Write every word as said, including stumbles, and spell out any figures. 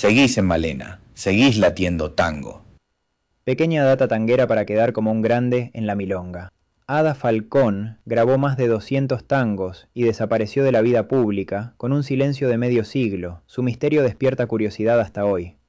Seguís en Malena, seguís latiendo tango. Pequeña data tanguera para quedar como un grande en la milonga. Ada Falcón grabó más de doscientos tangos y desapareció de la vida pública con un silencio de medio siglo. Su misterio despierta curiosidad hasta hoy.